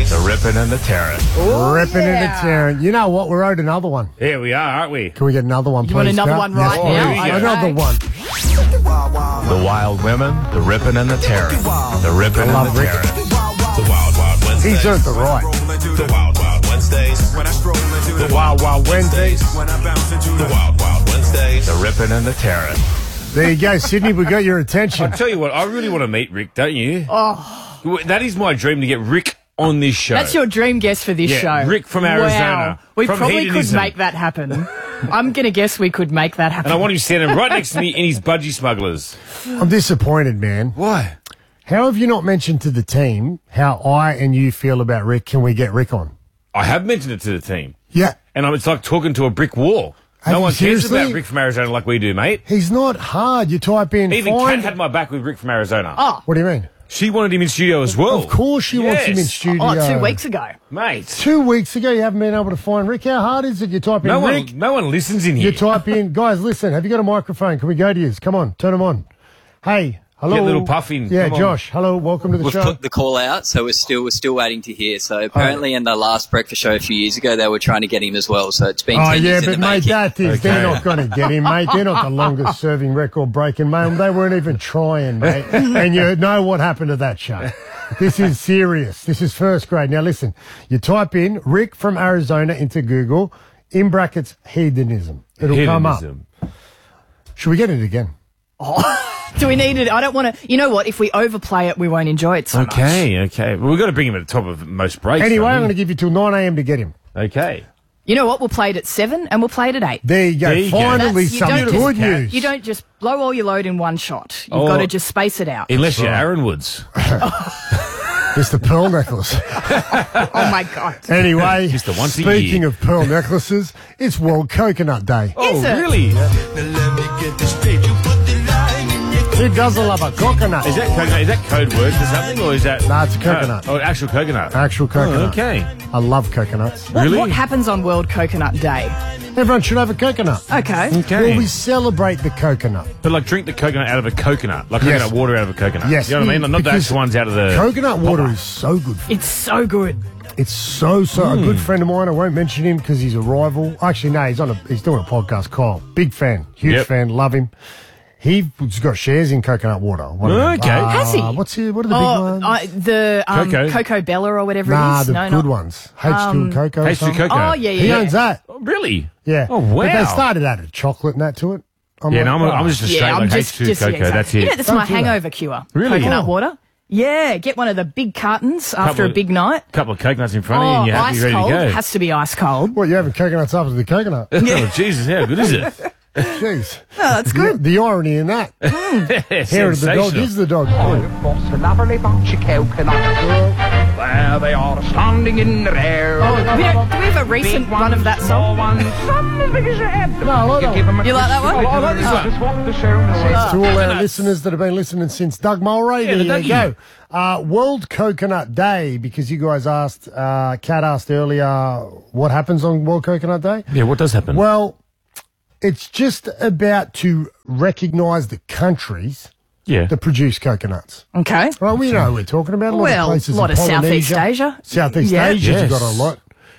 The ripping and the tearing. Ripping and the tearing. You know what? We're owed another one. Here we are, aren't we? Can we get another one, please? You want another one right now? here we go. Another one. The wild women, the ripping and the tearing. The ripping and love the Rick. tearing. The Wild Wild Wednesdays. He's earned the right. The Wild Wild Wednesdays. The wild, wild Wednesdays. The Wild Wild Wednesdays. The ripping and the tearing. There you go, Sydney. We got your attention. I tell you what, I really want to meet Rick, don't you? Oh. That is my dream, to get Rick on this show. That's your dream guest for this Yeah, show. Rick from Arizona. Wow. We From probably Hedonism. could make that happen. I'm going to guess we could make that happen. And I want him standing right next to me in his budgie smugglers. I'm disappointed, man. Why? How have you not mentioned to the team how I and you feel about Rick? Can we get Rick on? I have mentioned it to the team. Yeah. And it's like talking to a brick wall. Have No you one cares seriously? about Rick from Arizona like we do, mate. He's not hard. You type in Even find... Kat had my back with Rick from Arizona. Oh. What do you mean? She wanted him in studio as well. Of course she wants him in Yes. studio. 2 weeks ago. Mate. 2 weeks ago, you haven't been able to find Rick. How hard is it? You type in Rick. No one listens in You here. type in, guys, listen, have you got a microphone? Can we go to you? Come on, turn them on. Hey, hello. Get a little puff in. Yeah, Come on. Josh, hello, welcome to the We've show. put the call out, so we're still waiting to hear. So apparently, in the last breakfast show a few years ago, they were trying to get him as well. So it's been 10 yeah, years in but the mate, making. that is, they're not going to get him, mate. They're not the longest serving record breaking, mate. They weren't even trying, mate. And you know what happened to that show. This is serious. This is first grade. Now listen, you type in Rick from Arizona into Google, in brackets, hedonism. It'll come up. Hedonism. Should we get it again? Do we need it? I don't want to. You know what? If we overplay it, we won't enjoy it so much. Okay. Well, we've got to bring him at the top of most breaks. Anyway, I'm don't going to give you till 9 a.m. to get him. we? Okay. You know what? We'll play it at 7 and we'll play it at 8. There you go. There you go. Finally, That's- you some don't just- good news. You don't just blow all your load in one shot. You've Oh. got to just space it out. Unless you're Aaron Woods. It's the pearl necklace. Oh, my God. Anyway, Just the once a speaking year. of pearl necklaces, it's World Coconut Day. Is it? Really? Who doesn't love a coconut? Is that coconut? Is that code word for something, or is that? No, it's a coconut. Oh, actual coconut. Actual coconut. Oh, okay. I love coconuts. Really? What happens on World Coconut Day? Everyone should have a coconut. Okay. Okay. Well, we celebrate the coconut. But like drink the coconut out of a coconut, like Yes. coconut water out of a coconut. Yes. You know what I mean? Not the Because actual ones out of the. Coconut water is so good. It's so good. It's so. A good friend of mine. I won't mention him because he's a rival. Actually, no, he's doing a podcast. Kyle, big fan, huge Yep. fan, love him. He's got shares in coconut water. One of them. Okay. Has he? What are the big ones? The Cocoa. Cocoa Bella or whatever Nah, it is. the No, good not. ones. H2 Cocoa. or H2 something. coconut. Oh, yeah, yeah. He yeah. owns that. Oh, really? Yeah. Oh, wow. But they started adding chocolate and that to it. Yeah, like, no, I'm just a straight Yeah, I'm like just H2 cocoa. exactly. That's You know, it. that's Don't my do that. hangover cure. Really? Coconut Oh. water. Yeah, get one of the big cartons after a big night. Couple of coconuts in front of you, and you're happy, ice ready cold. to go. Has to be ice cold. What, you're having coconuts after the coconut? Oh, Jesus, how good is it? Jeez. Oh, that's good. The irony in that. Here is the dog. Sensational. Is the dog. What's a lovely bunch of coconuts? There they are, standing in the air. Do we have a recent one of that song? Some as big as your head. No, I like that one. You like that one? I like this one. Just what the show says. To all our listeners that have been listening since Doug Mulray, Yeah, the there you Dougie. go. World Coconut Day, because you guys asked, Kat asked earlier, what happens on World Coconut Day? Yeah, what does happen? Well, it's just about to recognise the countries yeah. that produce coconuts. Okay. Right, we know who we're talking about. A lot Well, of places a lot in of Southeast Polynesia. Asia. Southeast Yeah. Asia's Yes. got a lot.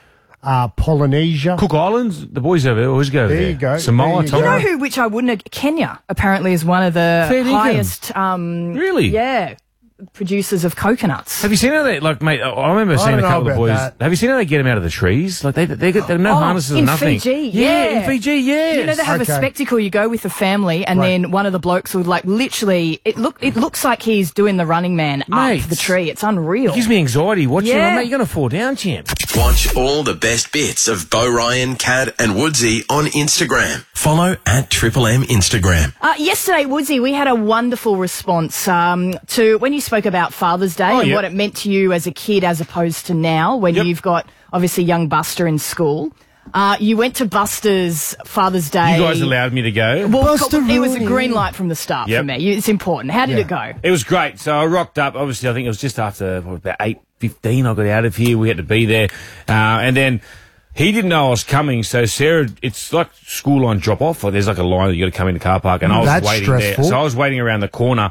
Polynesia. Cook Islands, the boys over there always go There there. you go. Samoa, There you You go. know Tonga. who, which I wouldn't have, Kenya apparently is one of the Fair dinkum. highest, Really? yeah, producers of coconuts. Have you seen how they, like, mate, I remember I seeing don't a know couple of about boys. that. Have you seen how they get them out of the trees? Like, they got no harnesses or in nothing. Fiji, in Fiji, yes. You know, they have Okay. a spectacle. You go with the family, and Right. then one of the blokes would like literally. It looks like he's doing the Running Man Mate. up the tree. It's unreal. It gives me anxiety watching Yeah. them. Mate, you're going to fall down, champ. Watch all the best bits of Bo Ryan, Cad and Woodsy on Instagram. Follow at Triple M Instagram. Yesterday, Woodsy, we had a wonderful response to when you spoke about Father's Day and yep. what it meant to you as a kid as opposed to now when Yep. you've got, obviously, young Buster in school. You went to Buster's Father's Day. You guys allowed me to go. Well, Buster it was a Rooney. green light from the start Yep. for me. It's important. How did it go? It was great. So I rocked up. Obviously, I think it was just after about 8:15. I got out of here. We had to be there, and then he didn't know I was coming. So Sarah, it's like school line drop off. Or there's like a line that you got to come in the car park, and I was That's waiting stressful. there. So I was waiting around the corner.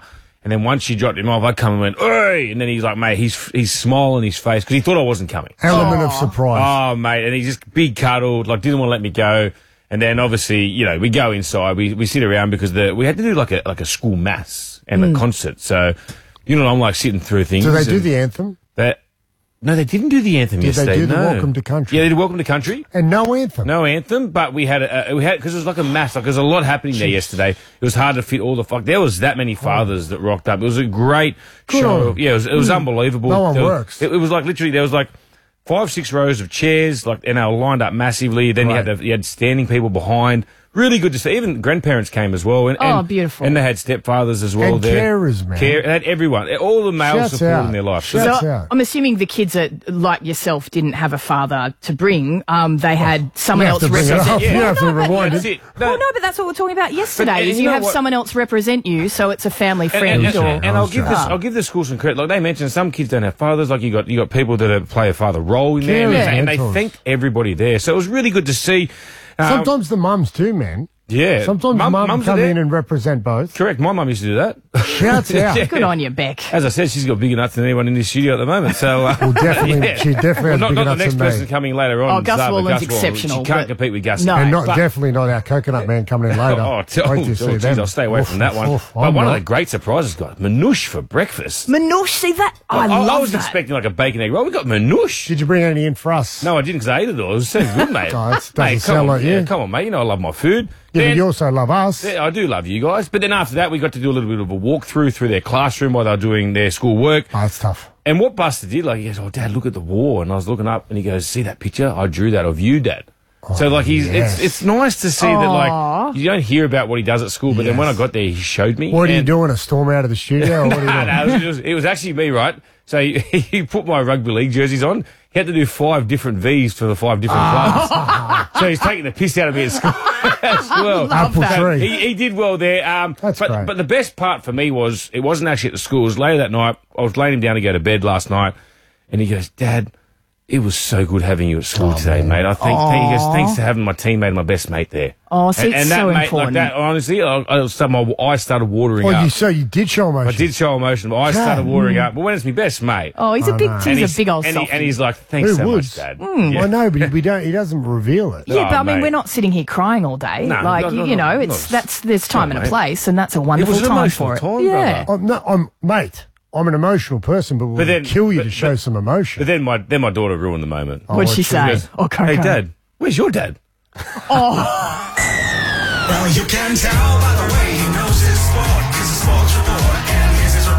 And then once she dropped him off, I come and went, oi! And then he's like, mate, he's smile on his face because he thought I wasn't coming. Element of surprise. Oh, mate. And he just big cuddled, like didn't want to let me go. And then obviously, you know, we go inside, we sit around because we had to do like a school mass and a concert. So, you know, I'm like sitting through things. Do they do the anthem? No, they didn't do the anthem yesterday. Did they do the no. Welcome to Country? Yeah, they did Welcome to Country. And no anthem? No anthem, but we had because it was like a mass. Like, there was a lot happening there yesterday. It was hard to fit all the there was that many fathers that rocked up. It was a great show. Yeah, it was unbelievable. No one works. It was like literally there was like 5-6 rows of chairs, like, and they were lined up massively. Then you had standing people behind. Really good to see. Even grandparents came as well. And, beautiful. And they had stepfathers as well and there. Carers, man. They had everyone. All the males supporting their life. Shouts So out. I'm assuming the kids that, like yourself, didn't have a father to bring. They had someone You have else to bring it represent. up. You have to rewind That's it. it. Well, no, but that's what we're talking about yesterday. and Is you you know have what? someone else represent you, so it's a family friend. And I'll give the school some credit. Like they mentioned, some kids don't have fathers. Like you got people that play a father role in there, Yeah. and they thanked everybody there. So it was really good to see. Sometimes the mums too, man. Yeah, Sometimes mums mums come are there. in and represent both. Correct. My mum used to do that. Shouts out. Good on you, Beck. As I said, she's got bigger nuts than anyone in this studio at the moment. So, Well, definitely, she definitely has not bigger the nuts next than me. person coming later on. Gus Zaba, Wallen's Gus Wallen. exceptional, She can't but- compete with Gus. No. And not But- definitely not our coconut man coming in later. Oh, Wait till you see geez, them. I'll stay away from that one. Oof, But I'm one of not. the great surprises, guys, manouche for breakfast. Manouche, see that? I love I was that. expecting like a bacon egg roll. We got manouche. Did you bring any in for us? No, I didn't because I ate it all. It was so good, mate. Oh, it doesn't Mate, sound come on, like you. Come on, mate. You know I love my food. Yeah, but Then- you also love us. Yeah, I do love you guys. But then after that, we got to do a little bit of a walkthrough through their classroom while they were doing their school work. Oh, it's tough. And what Buster did, like, he goes, "Oh, Dad, look at the wall." And I was looking up, and he goes, "See that picture? I drew that of you, Dad." So, like, yes. it's nice to see that, like, you don't hear about what he does at school, but then when I got there, he showed me. What are you and- doing? A storm out of the studio? Or what are you doing? No, it was actually me, right? So he put my rugby league jerseys on. He had to do 5 different Vs for the 5 different clubs. So he's taking the piss out of me at school as well. Apple tree. He did well there. That's great. But the best part for me was, it wasn't actually at the school. It was later that night. I was laying him down to go to bed last night, and he goes, "Dad, it was so good having you at school today, mate. I think he goes, thanks to having my teammate and my best mate there." Oh, see, it's that so mate, important. Like that, honestly, my eyes started watering Well, up. you did show emotion. I did show emotion, but I started watering up. But when it's my best mate, Oh, he's a big old and softy. he's like, "Thanks Who so would? much, Dad." I know, but we don't. He doesn't reveal it. Yeah, but I mean, mate. we're not sitting here crying all day. No, like, no, you know, no, it's there's time and a mate. place, and that's a It wonderful was an time emotional for it. time, Yeah. brother. Mate, I'm an emotional person, but we'll then- kill you but- to show some emotion. But then my daughter ruined the moment. What'd she what'd she say? goes, Oh, Coco. "Hey, Dad, where's your dad?" Well, you can tell by the way he knows his sport. Here's a sports report, and here's his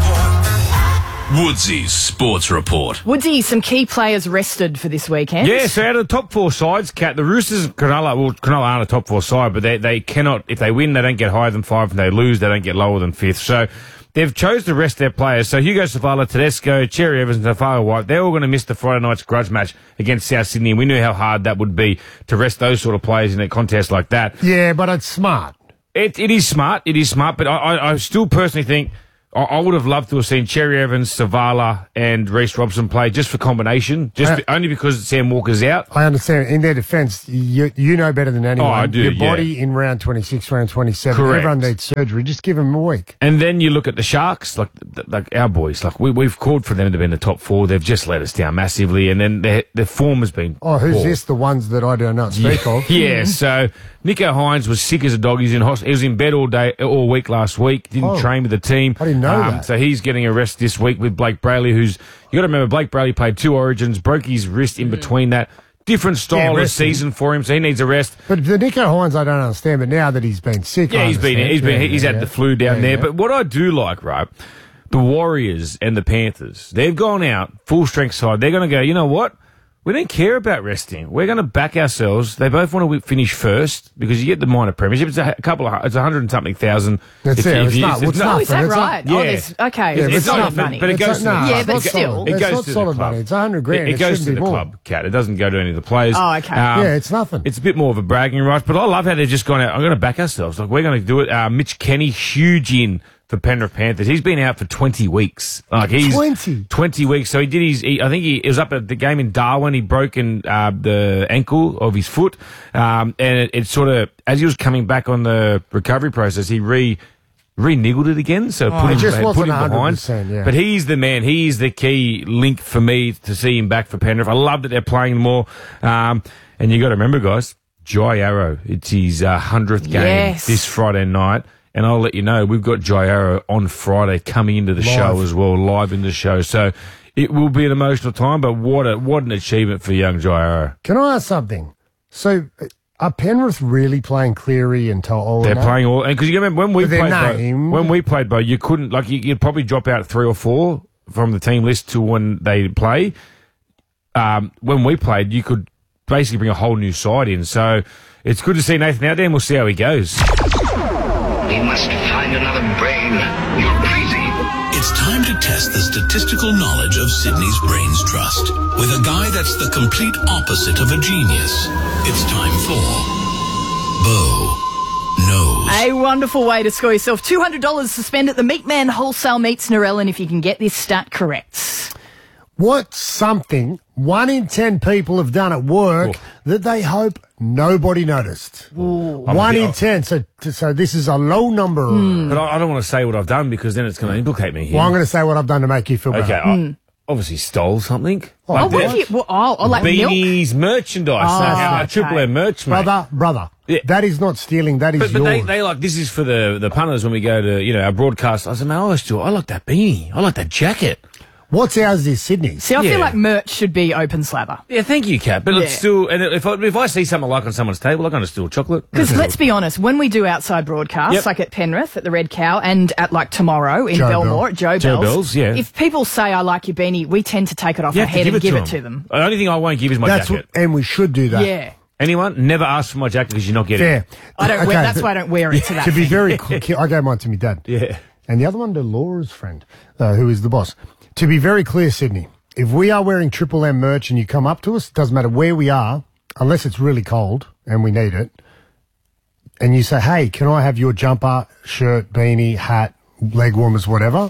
report. Woodsy's Sports Report. Woodsy, some key players rested for this weekend. Yeah, so out of the top 4 sides, Kat, the Roosters and Cronulla aren't a top 4 side, but they cannot, if they win, they don't get higher than 5, and they lose, they don't get lower than 5th. So they've chose to rest their players. So Hugo Savala, Tedesco, Cherry Evans, and Tafara White, they're all going to miss the Friday night's grudge match against South Sydney, and we knew how hard that would be to rest those sort of players in a contest like that. Yeah, but it's smart. It is smart, but I still personally think I would have loved to have seen Cherry Evans, Savala, and Reece Robson play just for combination, only because Sam Walker's out. I understand. In their defence, you know better than anyone. Oh, I do, Your yeah. body in round 26, round 27. Correct. Everyone needs surgery. Just give them a week. And then you look at the Sharks, like our boys, like we've called for them to be in the top 4. They've just let us down massively, and then their form has been. Oh, who's poor. this? The ones that I do not speak of. Yeah, so Nico Hines was sick as a dog. He was in bed all week last week. Didn't train with the team. I didn't know that. So he's getting a rest this week with Blake Brayley, who's, you got to remember, Blake Brayley played 2 Origins, broke his wrist in between that. Different style of resting. season for him, so he needs a rest. But the Nico Hines, I don't understand. But now that he's been sick, Yeah, I he's understand. had the flu down there. Yeah. But what I do like, right, the Warriors and the Panthers, they've gone out full strength side. They're going to go, you know what? We don't care about resting. We're going to back ourselves. They both want to finish first because you get the minor premiership. It's it's 100 and something thousand. That's it. It's not. It's Oh, not. is that It's not- right? Yeah. Oh, there's, okay. Yeah, it's it's solid not- money. but it goes to the Yeah, club. but it's still. Solid. It It's goes not to the solid club. money. It's 100 grand. It goes shouldn't to be the more. club, Kat. It doesn't go to any of the players. Oh, okay. Yeah, it's nothing. It's a bit more of a bragging right, but I love how they've just gone out. I'm going to back ourselves. Like, we're going to do it. Mitch Kenny, huge in for Penrith Panthers. He's been out for 20 weeks. Like, he's 20 weeks. So he did I think he was up at the game in Darwin. He broken the ankle of his foot. And it sort of, as he was coming back on the recovery process, he re-niggled it again, so it just put wasn't him behind. 100%, yeah. But he's the man. He is the key link for me to see him back for Penrith. I love that they're playing more. And you got to remember, guys, Jai Arrow. It's his 100th game this Friday night. And I'll let you know, we've got Jai Arrow on Friday coming into the show as well, live in the show. So it will be an emotional time, but what an achievement for young Jai Arrow. Can I ask something? So, are Penrith really playing Cleary and To'o? They're playing all, and because you remember when we played Bo, you couldn't, like, you'd probably drop out 3 or 4 from the team list to when they play. When we played, you could basically bring a whole new side in. So it's good to see Nathan out there, and we'll see how he goes. We must find another brain. You're crazy. It's time to test the statistical knowledge of Sydney's Brains Trust with a guy that's the complete opposite of a genius. It's time for Bo Knows. A wonderful way to score yourself $200 to spend at the Meatman Wholesale Meats Narellan if you can get this stat correct. What's something 1 in 10 people have done at work that they hope nobody noticed? 1 in 10. So this is a low number. But I don't want to say what I've done because then it's going to implicate me here. Well, I'm going to say what I've done to make you feel better. Okay, I obviously stole something. What have you? Like Beanies, milk? merchandise. Okay. Triple M merch, mate. Brother, Yeah. that is not stealing. That is But yours. they like, this is for the punters when we go to, our broadcast. I said, man, I like that beanie. I like that jacket. What's ours is Sydney's. See, I Yeah. feel like merch should be open slather. Yeah, thank you, Kat. But it's Yeah. still, and if I see something like on someone's table, I'm going to steal chocolate. Because let's be honest, when we do outside broadcasts, Yep. like at Penrith, at the Red Cow, and at like tomorrow in Joe Belmore, at Joe Joe Bell's, Bell's, yeah. if people say, I like your beanie, we tend to take it off You our have to head and give it to to them. The only thing I won't give is my That's jacket. and we should do that. Yeah. Anyone? Never ask for my jacket because you're not getting Fair. it. I don't wear, that's why I don't wear it to that. To be thing. very clear, I gave mine to my dad. Yeah. And the other one to Laura's friend, who is the boss. To be very clear, Sydney, if we are wearing Triple M merch and you come up to us, doesn't matter where we are, unless it's really cold and we need it, and you say, hey, can I have your jumper, shirt, beanie, hat, leg warmers, whatever,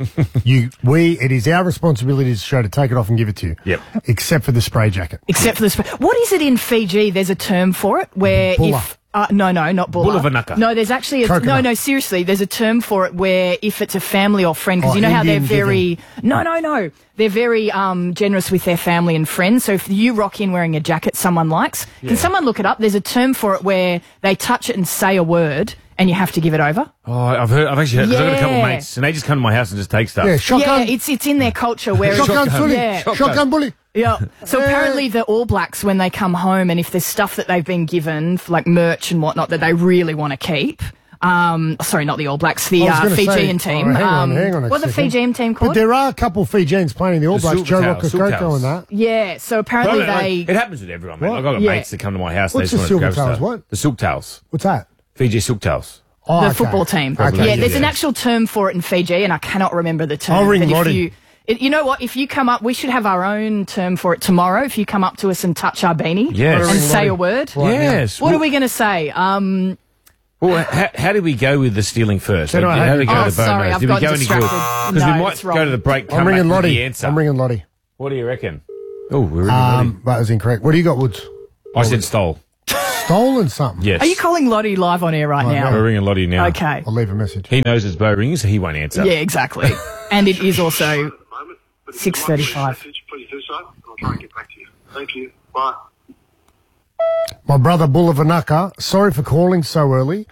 it is our responsibility as a show to take it off and give it to you. Yep. Except for the spray jacket. Except for the what is it in Fiji? There's a term for it where Bulla. if no, not bulla. Bulla vanaka. No, there's actually Coconut. no, seriously, there's a term for it where if it's a family or friend, because Oh, you know how they're Indian very no, they're very generous with their family and friends. So if you rock in wearing a jacket someone likes, can someone look it up? There's a term for it where they touch it and say a word, and you have to give it over. Oh, I've actually heard, 'cause I've got a couple of Yeah. mates, and they just come to my house and just take stuff. Yeah, shotgun. Yeah, it's in their culture where Shotgun bully. Yeah. Shotgun bully. Yeah. So apparently the All Blacks, when they come home, and if there's stuff that they've been given, like merch and whatnot, that they really want to keep. Sorry, not the All Blacks, the I was gonna Fijian say- team. hang on a What's the second. Fijian team But called? there are a couple of Fijians playing in the All The Blacks, Silver Joe Towels, Silver Rokokoko Towels. and that. Yeah. So apparently It happens with everyone, mate. What? I've got Yeah. mates that come to my house. What's they the just want to Silver grab Towels, stuff. what? The Silk Towels. What's that? Fiji Silk Towels. Oh, the okay. football team. Okay. Yeah, there's an Yeah. actual term for it in Fiji, and I cannot remember the term. I'll ring but if Lottie. you know what? If you come up, we should have our own term for it tomorrow. If you come up to us and touch our beanie Yes. and Ring say Lottie. a word. Right. Yes. What are we going to say? Well, how did we go with the stealing first? Said I how had- did we go Oh, to the sorry, bonus? I've Did we got go any good? distracted. Because No, we might it's wrong. go to the break, come I'm back ringing with Lottie. the answer. I'm ringing Lottie. What do you reckon? Oh, we're ringing Lottie. That was incorrect. What do you got, Woods? I said stole. Stolen something? Yes. Are you calling Lottie live on air right now? We're ringing Lottie now. Okay. I'll leave a message. He knows it's Bo ringing, so he won't answer. Yeah, exactly. And it is also 6:35. Please do so. I'll try and get back to you. Thank you. Bye. My brother Bulla Vanaka, sorry for calling so early.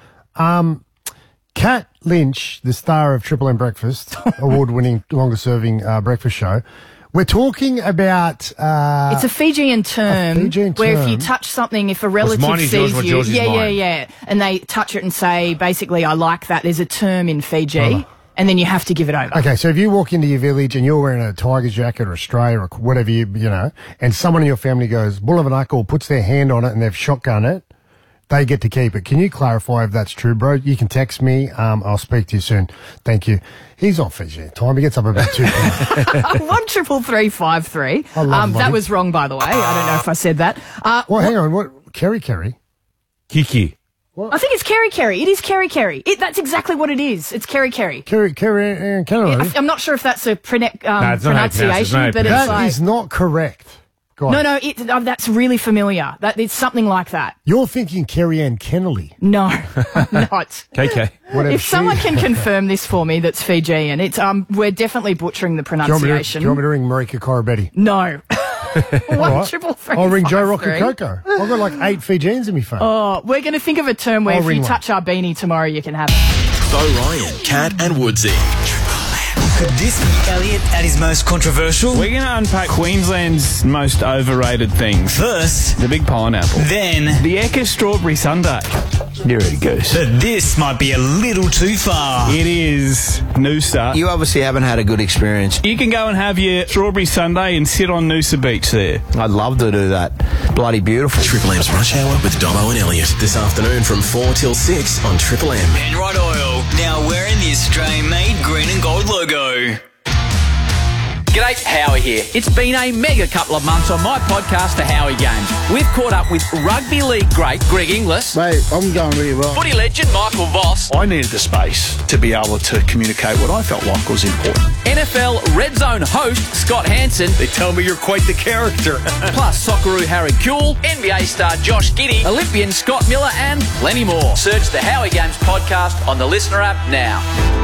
Kat Lynch, the star of Triple M Breakfast, award-winning, longest-serving breakfast show. We're talking about... It's a Fijian term, Fijian where if you term. touch something, if a relative mine is yours, sees what's you, yours is mine. yeah, and they touch it and say, basically, I like that. There's a term in Fiji, and then you have to give it over. Okay, so if you walk into your village and you're wearing a Tigers jacket or Australia or whatever you know, and someone in your family goes, Bulla Vanaka, or puts their hand on it and they've shotgun it, they get to keep it. Can you clarify if that's true, bro? You can text me. I'll speak to you soon. Thank you. He's on Fiji time. He gets up about 2 p.m. 1-333-533. I love That Lottie. was wrong, by the way. I don't know if I said that. Well, hang on. What? Kerry? Kiki. I think it's Kerry Kerry. It is Kerry Kerry. That's exactly what it is. It's Kerry Kerry. Kerry and Canada. I'm not sure if that's a it's not how you pronounce it. It's pronunciation, not how you but it's pronounce That like... is not correct. Go on. No, that's really familiar. It's something like that. You're thinking Kerry-Ann Kennelly. No, I'm not. KK. Whatever If someone can confirm this for me, that's Fijian. It's we're definitely butchering the Do you want pronunciation. me to ring Marika Corabetti? No. All 1-333. I'll ring Joe Rocococo. I've got like 8 Fijians in my phone. Oh, we're going to think of a term where I'll if you ring one. touch our beanie tomorrow, you can have it. Bo Ryan, Cat and Woodsy. Could this be Elliot at his most controversial? We're going to unpack Queensland's most overrated things. First, The big pineapple. then, The Eka strawberry sundae. You're ready, Goose. but this might be a little too far. It is Noosa. You obviously haven't had a good experience. You can go and have your strawberry sundae and sit on Noosa Beach there. I'd love to do that. Bloody beautiful. Triple M's Rush Hour with Dobbo and Elliot. This afternoon from 4 till 6 on Triple M. Penrite Oil, now wearing the Australian-made green and gold logo. G'day, Howie here. It's been a mega couple of months on my podcast, The Howie Games. We've caught up with rugby league great Greg Inglis. Mate, I'm going really well. Footy legend Michael Voss. I needed the space to be able to communicate what I felt like was important. NFL Red Zone host Scott Hansen. They tell me you're quite the character. Plus Socceroo Harry Kuehl, NBA star Josh Giddey, Olympian Scott Miller, and plenty more. Search The Howie Games podcast on the Listener app now.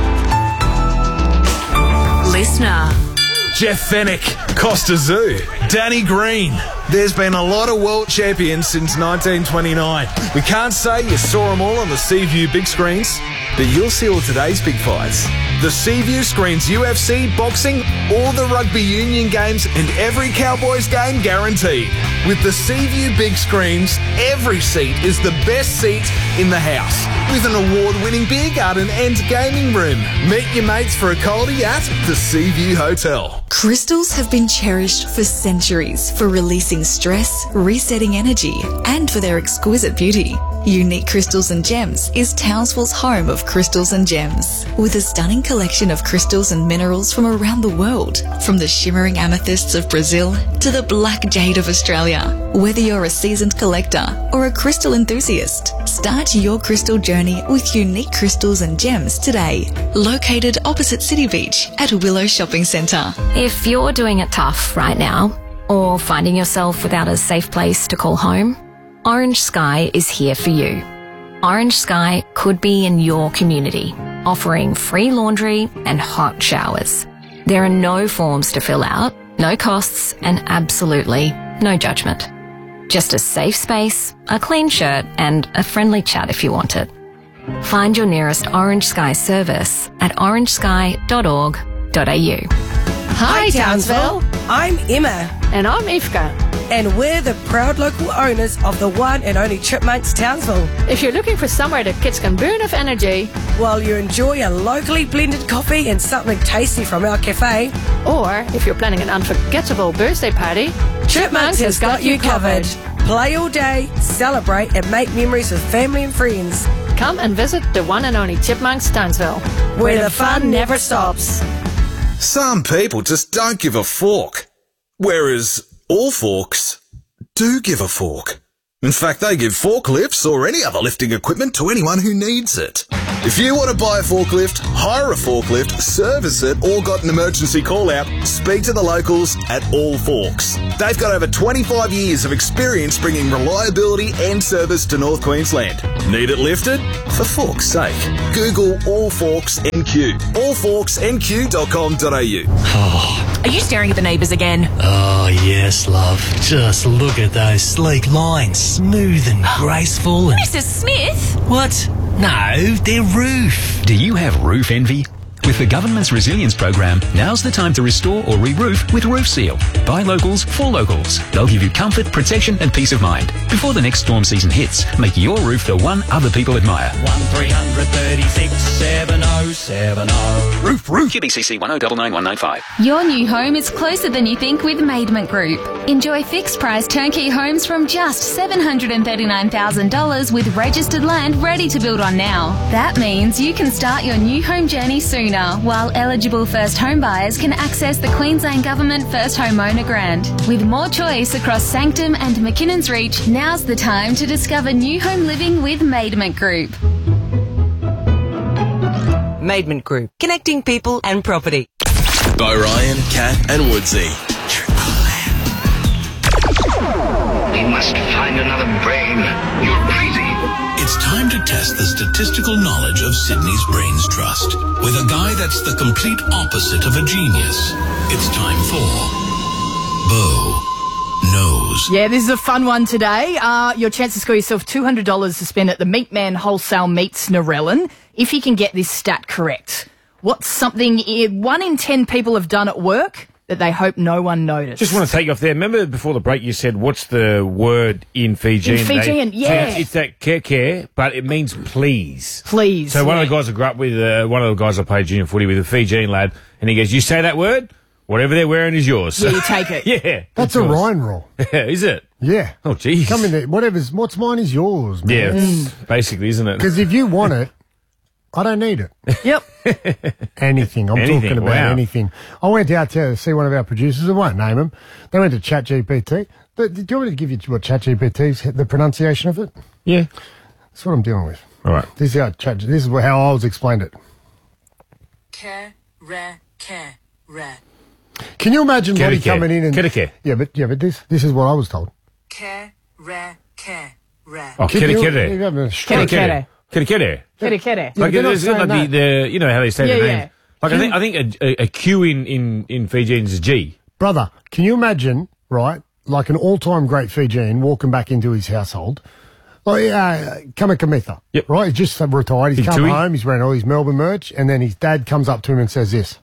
Listener. Jeff Fennick, Costa Zoo, Danny Green. There's been a lot of world champions since 1929. We can't say you saw them all on the Seaview big screens, but you'll see all today's big fights. The Seaview screens UFC, boxing, all the rugby union games, and every Cowboys game guaranteed. With the Seaview big screens, every seat is the best seat in the house. With an award-winning beer garden and gaming room. Meet your mates for a coldie at the Seaview Hotel. Crystals have been cherished for centuries for releasing stress, resetting energy, and for their exquisite beauty. Unique Crystals and Gems is Townsville's home of crystals and gems, with a stunning collection of crystals and minerals from around the world, from the shimmering amethysts of Brazil to the black jade of Australia. Whether you're a seasoned collector or a crystal enthusiast, start your crystal journey with Unique Crystals and Gems today. Located opposite City Beach at Willow Shopping Centre. If you're doing it tough right now, or finding yourself without a safe place to call home, Orange Sky is here for you. Orange Sky could be in your community, offering free laundry and hot showers. There are no forms to fill out, no costs, and absolutely no judgment. Just a safe space, a clean shirt, and a friendly chat if you want it. Find your nearest Orange Sky service at orangesky.org.au. Hi Townsville, I'm Emma. And I'm Ifka. And we're the proud local owners of the one and only Chipmunks Townsville. If you're looking for somewhere the kids can burn of energy, while you enjoy a locally blended coffee and something tasty from our cafe, or if you're planning an unforgettable birthday party, Chipmunks has got you covered. Play all day, celebrate and make memories with family and friends. Come and visit the one and only Chipmunks Townsville, where the fun never stops. Some people just don't give a fork, whereas all forks do give a fork. In fact, they give forklifts or any other lifting equipment to anyone who needs it. If you want to buy a forklift, hire a forklift, service it, or got an emergency call out, speak to the locals at All Forks. They've got over 25 years of experience bringing reliability and service to North Queensland. Need it lifted? For fork's sake. Google All Forks NQ. allforksnq.com.au. Are you staring at the neighbours again? Oh, yes, love. Just look at those sleek lines. Smooth and graceful and... Mrs. Smith? What? No, they're roof. Do you have roof envy? With the government's resilience program, now's the time to restore or re-roof with Roof Seal. By locals, for locals. They'll give you comfort, protection and peace of mind. Before the next storm season hits, make your roof the one other people admire. 1336 7070. Roof. QBCC 1099195. Your new home is closer than you think with Maidment Group. Enjoy fixed price turnkey homes from just $739,000 with registered land ready to build on now. That means you can start your new home journey sooner, while eligible first home buyers can access the Queensland Government First Homeowner Grant. With more choice across Sanctum and McKinnon's Reach, now's the time to discover new home living with Maidment Group. Maidment Group, connecting people and property. Bo Ryan, Cat and Woodsy. We must find another brain. You're crazy. It's time to test the statistical knowledge of Sydney's Brains Trust with a guy that's the complete opposite of a genius. It's time for Bo Knows. Yeah, this is a fun one today. Your chance to score yourself $200 to spend at the Meat Man Wholesale Meats Narellan if you can get this stat correct. What's something 1 in 10 people have done at work that they hope no one noticed? Just want to take you off there. Remember before the break you said, what's the word in Fijian? In Fijian, yeah. So it's that care, but it means please. Please. So one of the guys I grew up with, one of the guys I played junior footy with, a Fijian lad, and he goes, you say that word, whatever they're wearing is yours. Yeah, you take it. Yeah. That's a Ryan rule. Is it? Yeah. Oh, jeez. Come in there. What's mine is yours, man. Yeah, basically, isn't it? Because if you want it, I don't need it. Yep. Anything. I'm talking about anything. I went out to see one of our producers. I won't name him. They went to ChatGPT. Do you want me to give you what ChatGPT's, the pronunciation of it? Yeah. That's what I'm dealing with. All right. This is how I was explained it. Can you imagine Lottie coming in and... Yeah, but this is what I was told. Oh, kere. Like there's like the you know how they say the name. Like I think a Q in Fijians is G. Brother, can you imagine, right, like an all-time great Fijian walking back into his household, like Kamikamitha, right? He's just retired. He's come home. He's wearing all his Melbourne merch, and then his dad comes up to him and says this.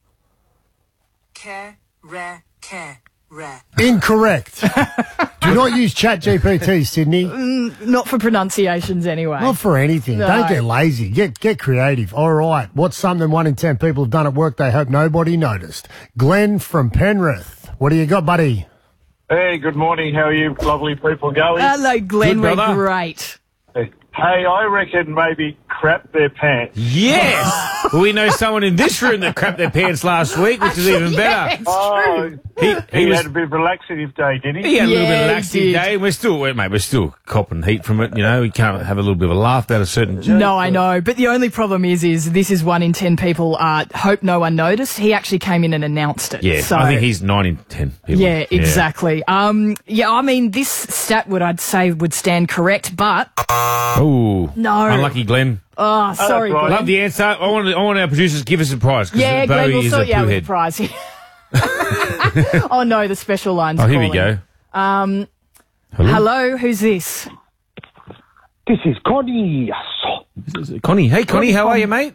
Incorrect. Do not use ChatGPT, Sydney. Not for pronunciations, anyway. Not for anything. No. Don't get lazy. Get creative. All right. What's something 1 in 10 people have done at work they hope nobody noticed? Glenn from Penrith. What do you got, buddy? Hey, good morning. How are you, lovely people going? Hello, Glenn. We're great. Hey, I reckon maybe crap their pants. Yes! We know someone in this room that crapped their pants last week, which is even better. He had a bit of a laxative day, didn't he? He had a little bit of a laxative day. We're still copping heat from it, you know. We can't have a little bit of a laugh about a certain joke. No, I know. But the only problem is this is 1 in 10 people hope no one noticed. He actually came in and announced it. Yeah, so, I think he's 9 in 10 people. Yeah, exactly. I mean, this stat I'd say would stand correct, but... Oh, no. Unlucky, Glenn. Oh, sorry, Glenn. Love the answer. I want our producers to give us a prize. Yeah, Glenn, we'll sort you out with a poohead. prize. Oh, no, the special line's here we calling. go. Hello, who's this? This is Connie. Connie. Hey, Connie, how are you, mate?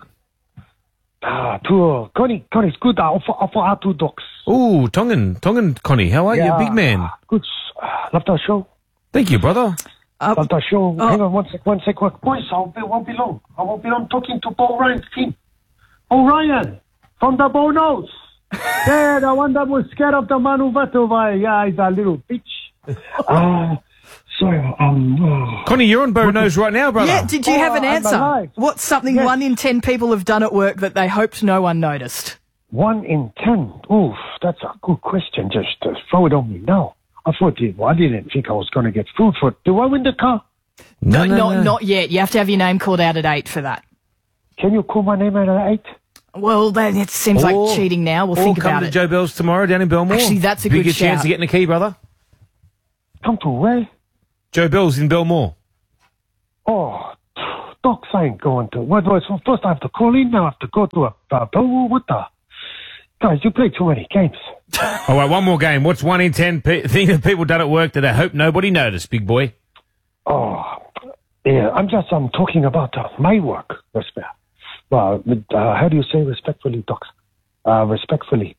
Connie's good. For 2 dogs. Ooh, Tongan, Connie, how are you? Big man. Good. Love the show. Thank you, brother. Love the show. Hang on one sec. Boys, I won't be long. Talking to Paul Ryan's team. Paul Ryan, from the Bo Knows. Yeah, the one that was scared of the Manu Vatova. Yeah, he's a little bitch. Connie, you're on Bo Knows right now, brother. Yeah, did you have an answer? What's something 1 in 10 people have done at work that they hoped no one noticed? 1 in 10? Oof, that's a good question. Just throw it on me now. I didn't think I was going to get food for it. Do I win the car? No, not yet. You have to have your name called out at 8 for that. Can you call my name out at 8? Well, it seems like cheating now. We'll think about it. Come to Joe Bell's tomorrow down in Belmore. Actually, that's a good Biggest chance shout. of getting a key, brother. Come to where? Joe Bell's in Belmore. Oh, docs ain't going to. First I have to call in, now I have to go to a Belmore. What the? Guys, you play too many games. All right, one more game. What's 1 in 10 thing that people done at work that they hope nobody noticed, big boy? Oh, yeah, I'm talking about my work, respect. How do you say respectfully, docs? Respectfully.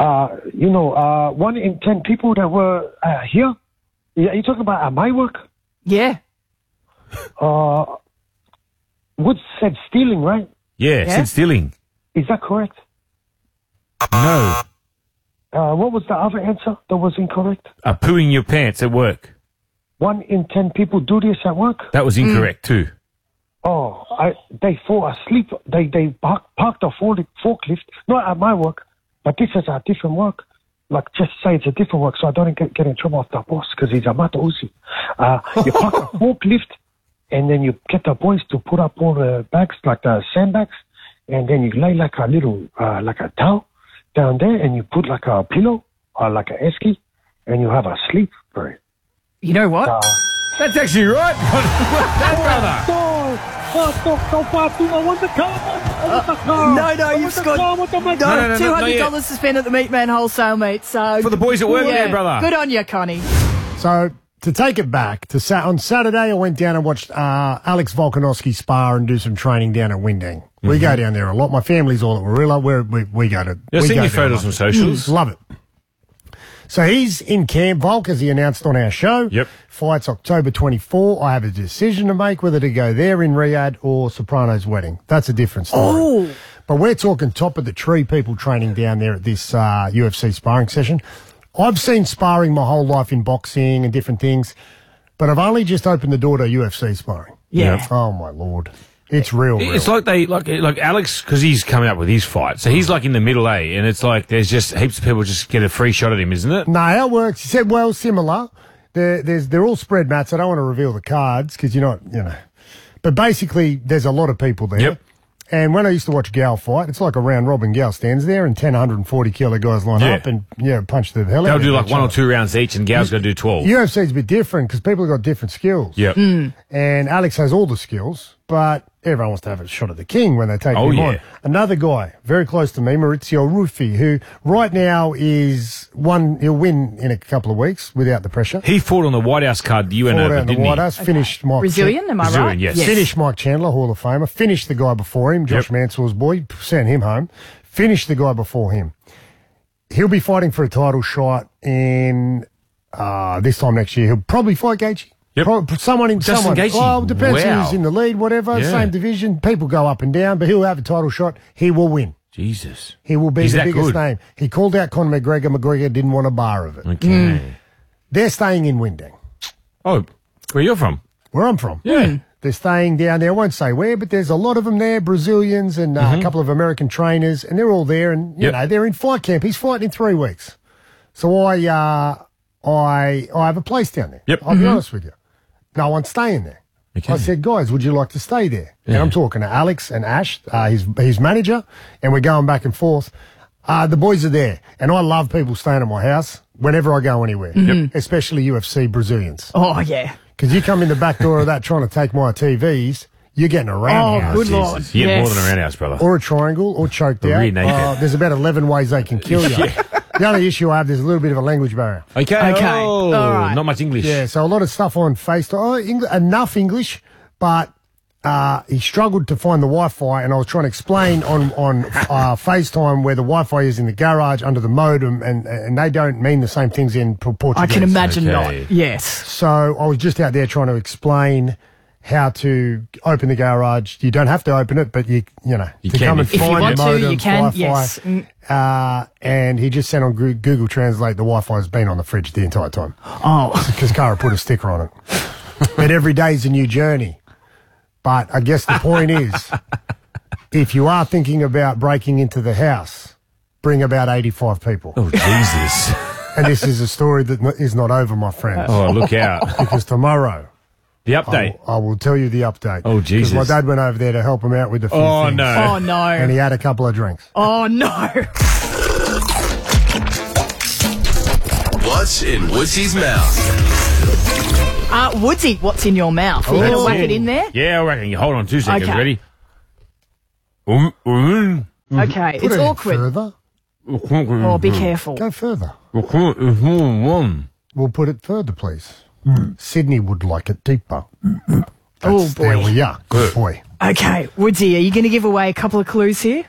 1 in 10 people that were here? Yeah, you talking about my work? Yeah. Woods said stealing, right? Yeah, said stealing. Is that correct? No. What was the other answer that was incorrect? Pooing your pants at work. 1 in 10 people do this at work? That was incorrect too. Oh, they fall asleep. They parked a forklift, not at my work, but this is a different work. Like, just say it's a different work so I don't get in trouble with the boss because he's a mata uzi. You park a forklift and then you get the boys to put up all the bags, like the sandbags, and then you lay like a little, like a towel down there and you put like a pillow or like a esky and you have a sleep for it. You know what? That's actually right. That brother. No, you've got $200 to spend at the Meat Man wholesale meet. So For the boys at work there, brother. Good on you, Connie. So to take it back to on Saturday, I went down and watched Alex Volkanovski spar and do some training down at Windang. We go down there a lot. My family's all at Warilla. We go to. I've we seen go your there a photos lot. on socials. Love it. So he's in camp, Volk, as he announced on our show. Yep. Fights October 24. I have a decision to make whether to go there in Riyadh or Soprano's wedding. That's a different story. Oh. But we're talking top of the tree people training down there at this UFC sparring session. I've seen sparring my whole life in boxing and different things, but I've only just opened the door to UFC sparring. Yeah. Oh, my Lord. It's real. It's like they like Alex, because he's coming up with his fight, so he's like in the middle A, and it's like there's just heaps of people just get a free shot at him, isn't it? No, how it works. He said, well, similar. They're all spread mats. I don't want to reveal the cards because you're not, you know. But basically, there's a lot of people there. Yep. And when I used to watch Gal fight, it's like a round robin. Gal stands there and 10, 140 kilo guys line up and, punch the hell out They'll of do each like 1 or other. 2 rounds each, and Gal's going to do 12. UFC's a bit different because people have got different skills. Yep. And Alex has all the skills, but everyone wants to have a shot at the king when they take him on. Another guy, very close to me, Maurizio Ruffi, who right now he'll win in a couple of weeks without the pressure. He fought on the White House card, the UN Fought Open, out in the didn't White he? House, finished Mike Brazilian, am I right? Yes. Finished Mike Chandler, Hall of Famer. Finished the guy before him, Josh Mansell's boy. Sent him home. Finished the guy before him. He'll be fighting for a title shot in this time next year. He'll probably fight Gaethje. Yep. Someone. Gaethje? Well, depends Wow. who's in the lead, whatever. Yeah. Same division. People go up and down, but he'll have a title shot. He will win. Jesus. He will be He's the that biggest good. name. He called out Conor McGregor. McGregor didn't want a bar of it. Okay. They're staying in Windang. Oh, where you're from? Where I'm from. Yeah. They're staying down there. I won't say where, but there's a lot of them there, Brazilians and a couple of American trainers, and they're all there. And, you know, they're in fight camp. He's fighting in 3 weeks. So I have a place down there. Yep. I'll be honest with you. No one's staying there. Okay. I said, guys, would you like to stay there? Yeah. And I'm talking to Alex and Ash, his manager, and we're going back and forth. The boys are there, and I love people staying at my house whenever I go anywhere, especially UFC Brazilians. Oh, yeah. Because you come in the back door of that trying to take my TVs, you're getting a roundhouse. Oh, good Lord. You get more than a roundhouse, brother. Or a triangle, or choked Or out. rear naked. There's about 11 ways they can kill you. The only issue I have, there's a little bit of a language barrier. Okay. Oh, All right. not much English. Yeah, so a lot of stuff on FaceTime. Enough English, but he struggled to find the Wi-Fi, and I was trying to explain on FaceTime where the Wi-Fi is in the garage under the modem, and they don't mean the same things in Portuguese. I can imagine Okay. not. Yes. So I was just out there trying to explain how to open the garage. You don't have to open it, but you know, You to can come and if you find want the to, modem, you can, Wi-Fi. yes. And he just sent on Google Translate, the Wi-Fi has been on the fridge the entire time. Oh. Because Cara put a sticker on it. But every day's a new journey. But I guess the point is, if you are thinking about breaking into the house, bring about 85 people. Oh, Jesus. And this is a story that is not over, my friends. Oh, look out. Because tomorrow, The update. I will tell you the update. Oh, Jesus. Because my dad went over there to help him out with a few Oh, things. no. Oh, no. And he had a couple of drinks. Oh, no. What's in Woodsy's mouth? Woodsy, what's in your mouth? Are you going to whack it in there? Yeah, I reckon. Hold on 2 seconds. Okay. Ready? Okay, Put it's it in awkward. further. Oh, be careful. Go further. We'll put it further, please. Sydney would like it deeper. Oh, There boy. we are. Good boy. Okay, Woodsy, are you going to give away a couple of clues here?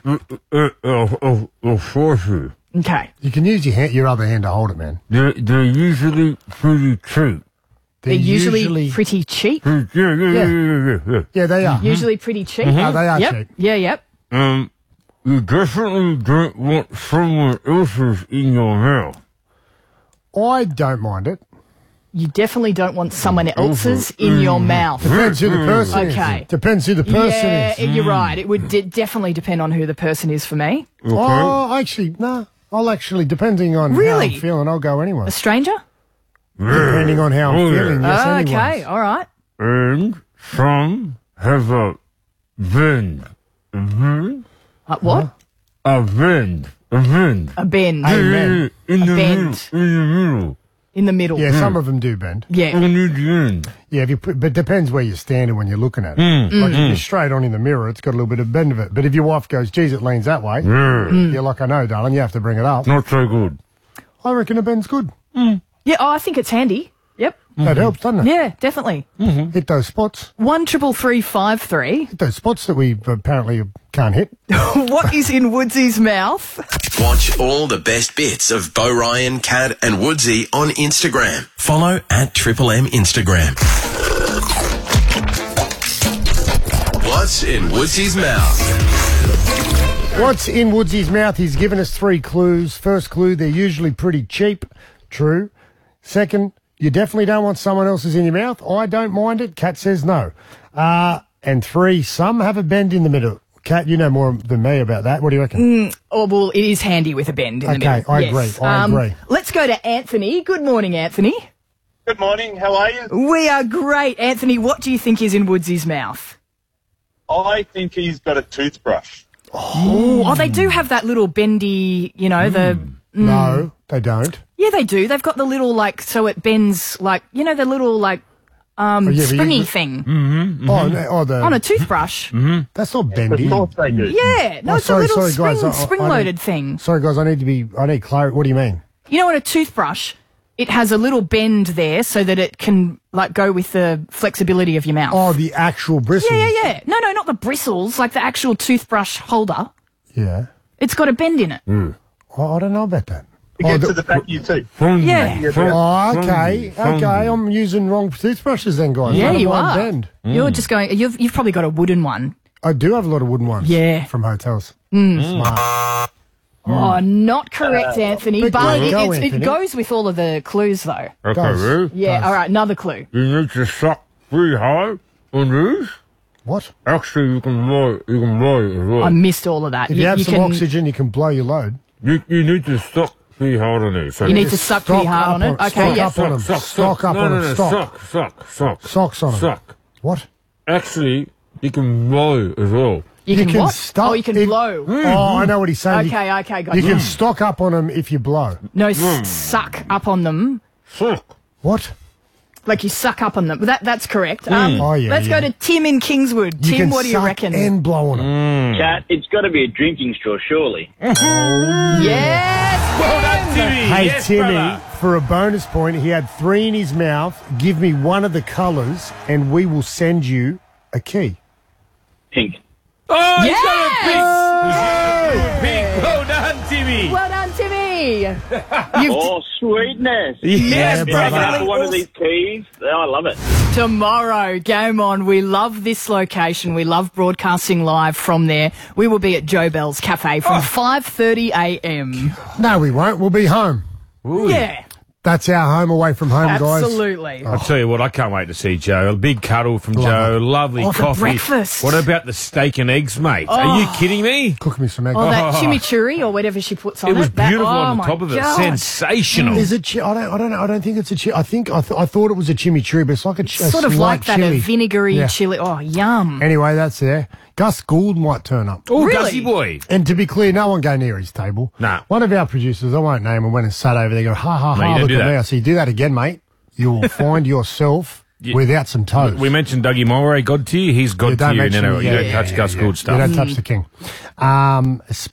Okay. You can use your other hand to hold it, man. They're usually pretty cheap. They're usually pretty cheap. Yeah, they are. Usually pretty cheap. No, they are Yep. cheap. Yeah, yep. You definitely don't want someone else's in your mouth. I don't mind it. You definitely don't want someone else's in your mouth. Depends who the person Okay. is. Depends who the person Yeah, is. you're right. It would definitely depend on who the person is for me. Oh, actually, no. I'll actually, depending on how Really? I'm feeling, I'll go anyway. A stranger? Depending on how I'm feeling, yes, Okay, anyone's. all right. And some have a bend. What? A bend. A bend. A bend. Amen. In the A middle. bend. In the middle. in the middle. Yeah, some of them do bend. Yeah. Yeah, but it depends where you're standing when you're looking at it. Like if you're straight on in the mirror, it's got a little bit of bend of it. But if your wife goes, geez, it leans that way, you're like, I know, darling, you have to bring it up. Not so good. I reckon it bends good. Yeah, I think it's handy. Yep. That helps, doesn't it? Yeah, definitely. Hit those spots. 13353. Hit those spots that we apparently can't hit. What is in Woodsy's mouth? Watch all the best bits of Bo Ryan, Cat and Woodsy on Instagram. Follow at Triple M Instagram. What's in Woodsy's mouth? What's in Woodsy's mouth? He's given us 3 clues. First clue, they're usually pretty cheap. True. Second, you definitely don't want someone else's in your mouth. I don't mind it. Cat says no. And 3, some have a bend in the middle. Cat, you know more than me about that. What do you reckon? Oh, well, it is handy with a bend in the middle. Okay, I agree. I agree. Let's go to Anthony. Good morning, Anthony. Good morning. How are you? We are great. Anthony, what do you think is in Woodsy's mouth? I think he's got a toothbrush. Oh, they do have that little bendy, No, they don't. Yeah, they do. They've got the little, so it bends, the little, springy thing. On a toothbrush. That's not bendy. Of course they do. Yeah. No, it's a little spring-loaded thing. Sorry, guys, I need clarity. What do you mean? You know, on a toothbrush, it has a little bend there so that it can, go with the flexibility of your mouth. Oh, the actual bristles. Yeah. No, not the bristles, like the actual toothbrush holder. Yeah. It's got a bend in it. Oh, I don't know about that. To get to the back of your teeth. Yeah. Oh, okay. I'm using wrong toothbrushes then, guys. Yeah, you None of mine are. Bend. You're just going, you've probably got a wooden one. I do have a lot of wooden ones. Yeah. From hotels. Smart. Oh, not correct, Anthony. But it goes with all of the clues, though. Okay, Ruth. Yeah, all right, another clue. You need to suck pretty hard on these. What? Actually, you can blow it as well. I missed all of that. If you have some oxygen, you can blow your load. You need to suck pretty hard on these. So you need to suck pretty hard on it? Okay, yeah. Stock up on them. Sock. Socks on them. Sock. What? Actually, you can blow as well. You can what? Stock. Oh, you can blow. Oh, I know what he's saying. Okay, got you can stock up on them if you blow. No, suck up on them. Suck. What? Like you suck up on them. That's correct. Let's go to Tim in Kingswood. Tim, what do you reckon? And blow on them. Cat, it's got to be a drinking straw, surely. Yes! Well done, Timmy. Hey, yes, Timmy, brother. for a bonus point, he had 3 in his mouth. Give me one of the colours and we will send you a key. Pink. Oh, yes! he's got a pink. Well done, Timmy. Well done, Timmy. Oh, sweetness. Yes, brother. One of these keys. I love it. Tomorrow, game on. We love this location. We love broadcasting live from there. We will be at Joe Bell's Cafe from 5:30 a.m. No, we won't. We'll be home. Ooh. Yeah. That's our home away from home, guys. Absolutely. I'll tell you what, I can't wait to see Joe. A big cuddle from Joe. Lovely for coffee. breakfast. What about the steak and eggs, mate? Are you kidding me? Cook me some eggs. Oh, that chimichurri or whatever she puts on it. It was beautiful oh on the top of it. God. Sensational. Is it? I don't know. I don't think it's a chili. I thought it was a chimichurri, but it's like a sort of slight like that, chili. a vinegary chili. Oh, yum. Anyway, that's there. Gus Gould might turn up. Oh, Really? Gussie boy. And to be clear, no one go near his table. No. One of our producers, I won't name him, went and sat over there, go, ha, ha, No, you ha, don't look do at me. that. I said, do that again, mate. You will find yourself without some toes. We mentioned Dougie Mulray, God to you. He's God to you. mention You him. don't touch Gus Gould stuff. You don't touch the king.